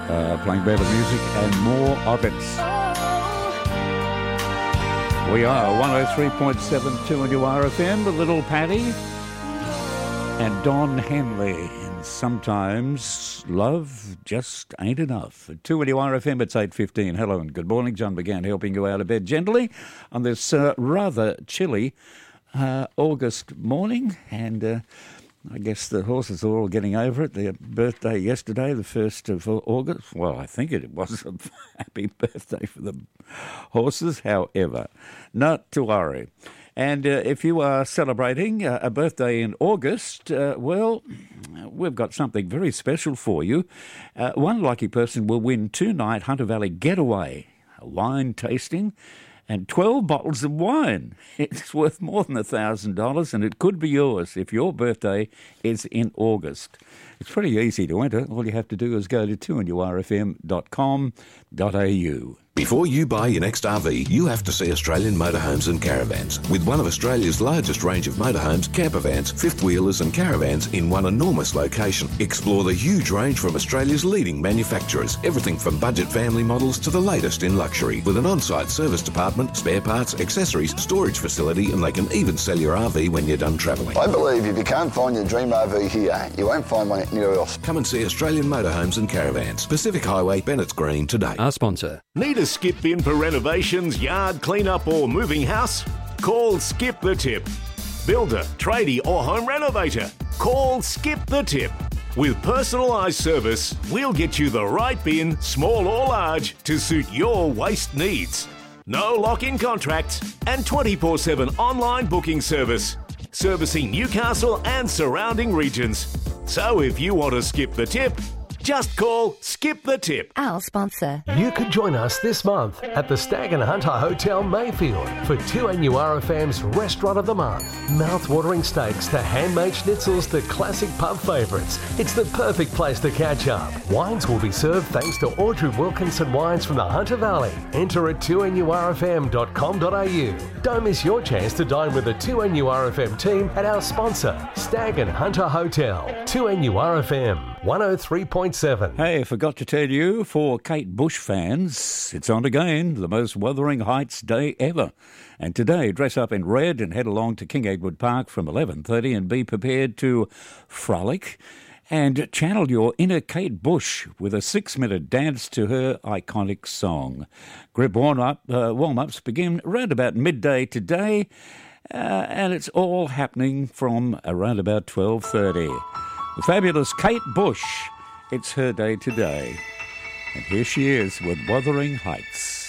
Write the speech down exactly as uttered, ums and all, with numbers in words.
uh, playing better music and more of it. We are one oh three point seven two on your R F M with Little Paddy and Don Henley. And sometimes love just ain't enough. At two on your R F M, it's eight fifteen. Hello and good morning. John McGann helping you out of bed gently on this uh, rather chilly uh, August morning. And uh, I guess the horses are all getting over it. Their birthday yesterday, the first of August. Well, I think it was a happy birthday for the horses. However, not to worry. And uh, if you are celebrating uh, a birthday in August, uh, well, we've got something very special for you. Uh, one lucky person will win two-night Hunter Valley getaway, a wine tasting, and twelve bottles of wine. It's worth more than one thousand dollars, and it could be yours if your birthday is in August. It's pretty easy to enter. All you have to do is go to two n u r f m dot com dot a u. Before you buy your next R V, you have to see Australian Motorhomes and Caravans. With one of Australia's largest range of motorhomes, campervans, fifth wheelers and caravans in one enormous location. Explore the huge range from Australia's leading manufacturers. Everything from budget family models to the latest in luxury. With an on-site service department, spare parts, accessories, storage facility, and they can even sell your R V when you're done travelling. I believe if you can't find your dream R V here, you won't find one anywhere else. Come and see Australian Motorhomes and Caravans. Pacific Highway, Bennett's Green today. Our sponsor. Need a skip in for renovations, yard clean-up or moving house? Call Skip the Tip. Builder, tradie or home renovator? Call Skip the Tip. With personalised service, we'll get you the right bin, small or large, to suit your waste needs. No lock-in contracts and twenty-four seven online booking service. Servicing Newcastle and surrounding regions. So if you want to skip the tip, just call Skip the Tip. Our sponsor. You could join us this month at the Stag and Hunter Hotel Mayfield for two N U R F M's Restaurant of the Month. Mouth-watering steaks to handmade schnitzels to classic pub favourites. It's the perfect place to catch up. Wines will be served thanks to Audrey Wilkinson Wines from the Hunter Valley. Enter at two n u r f m dot com dot a u. Don't miss your chance to dine with the two N U R F M team at our sponsor, Stag and Hunter Hotel. two N U R F M, one oh three point seven. Hey, forgot to tell you, for Kate Bush fans, it's on again, the most Wuthering Heights day ever. And today, dress up in red and head along to King Edward Park from eleven thirty and be prepared to frolic and channel your inner Kate Bush with a six-minute dance to her iconic song. Grip warm-up, uh, warm-ups begin around about midday today, uh, and it's all happening from around about twelve thirty. The fabulous Kate Bush, it's her day today. And here she is with Wuthering Heights.